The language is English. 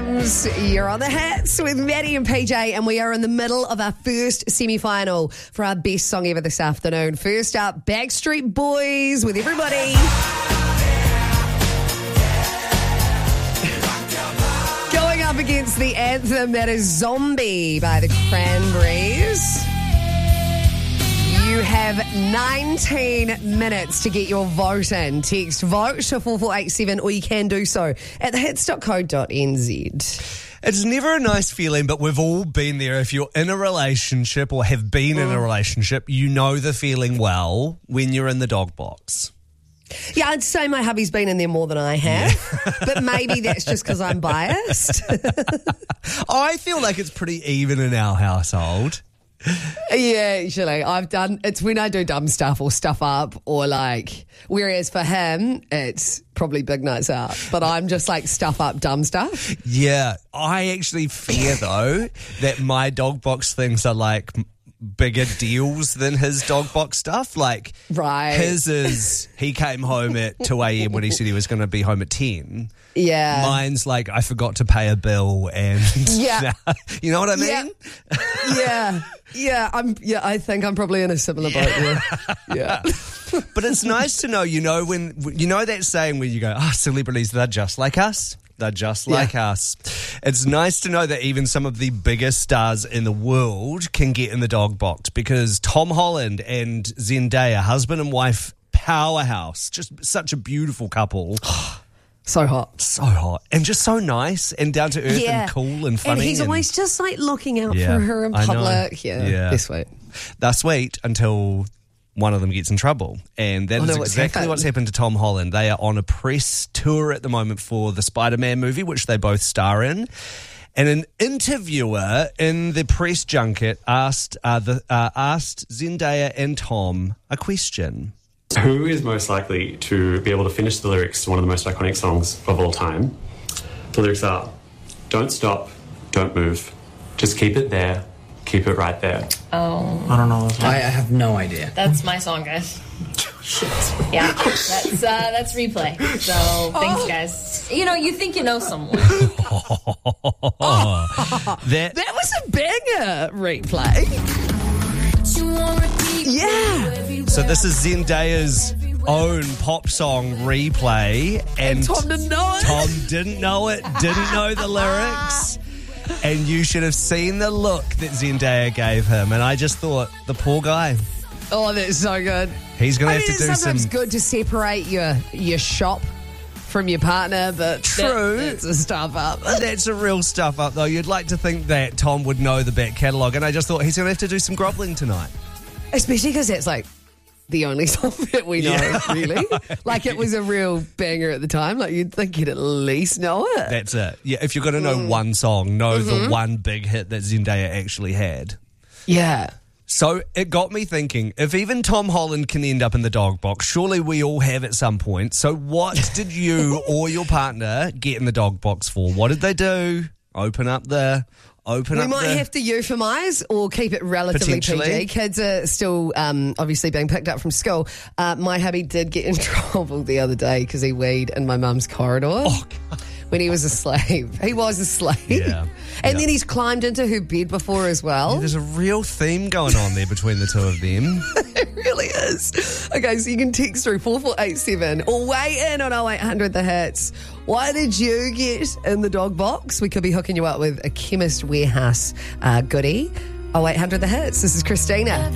Williams. You're on the hits with Maddie and PJ, and we are in the middle of our first semi-final for our best song ever this afternoon. First up, Backstreet Boys with Everybody. Going up against the anthem that is Zombie by the Cranberries. You have 19 minutes to get your vote in. Text VOTE to 4487, or you can do so at thehits.co.nz. It's never a nice feeling, but we've all been there. If you're in a relationship or have been in a relationship, you know the feeling well when you're in the dog box. Yeah, I'd say my hubby's been in there more than I have, but maybe that's just because I'm biased. I feel like it's pretty even in our household. Yeah, actually, it's when I do dumb stuff or stuff up or whereas for him, it's probably big nights out, but I'm just like stuff up dumb stuff. Yeah, I actually fear though that my dog box things are like bigger deals than his dog box stuff. Like, right. His is, he came home at 2 a.m. when he said he was going to be home at 10. Yeah. Mine's like, I forgot to pay a bill and yeah. You know what I mean? Yeah. I think I'm probably in a similar boat there. Yeah. But it's nice to know, when that saying where you go, celebrities, they're just like us. They're just like us. It's nice to know that even some of the biggest stars in the world can get in the dog box, because Tom Holland and Zendaya, husband and wife powerhouse, just such a beautiful couple. So hot. So hot. And just so nice and down to earth and cool and funny. And he's always just like looking out for her in public. Yeah. They're sweet. They're sweet until one of them gets in trouble. And that is exactly what's happened to Tom Holland. They are on a press tour at the moment for the Spider-Man movie, which they both star in. And an interviewer in the press junket asked Zendaya and Tom a question. Who is most likely to be able to finish the lyrics to one of the most iconic songs of all time? The lyrics are, don't stop, don't move, just keep it there, keep it right there. Oh. I don't know. I have no idea. That's my song, guys. Shit. Yeah, that's Replay. So, thanks, guys. You think you know someone. That was a banger, Replay. Yeah. So this is Zendaya's own pop song, Replay. And Tom didn't know it. Tom didn't know it, didn't know the lyrics. And you should have seen the look that Zendaya gave him. And I just thought, the poor guy. Oh, that's so good. He's going to have to do some... It's sometimes good to separate your shop from your partner, but that's a stuff up. That's a real stuff up, though. You'd like to think that Tom would know the back catalogue, and I just thought he's going to have to do some grovelling tonight. Especially because it's like the only song that we know, really. Like, it was a real banger at the time. Like, you'd think you'd at least know it. That's it. Yeah, if you're going to know one song, know the one big hit that Zendaya actually had. Yeah. So it got me thinking, if even Tom Holland can end up in the dog box, surely we all have at some point. So what did you or your partner get in the dog box for? What did they do? We might have to euphemize or keep it relatively PG. Kids are still obviously being picked up from school. My hubby did get in trouble the other day because he weed in my mum's corridor. Oh, God. When he was asleep. He was asleep. Yeah. And then he's climbed into her bed before as well. Yeah, there's a real theme going on there between the two of them. It really is. Okay, so you can text through 4487 or weigh in on 0800 The Hits. What did you get in the dog box? We could be hooking you up with a Chemist Warehouse goodie. 0800 The Hits. This is Christina.